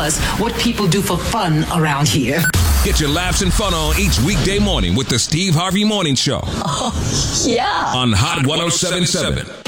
us what people do for fun around here. Get your laughs and fun on each weekday morning with the Steve Harvey Morning Show. Oh, yeah. On Hot 107.7.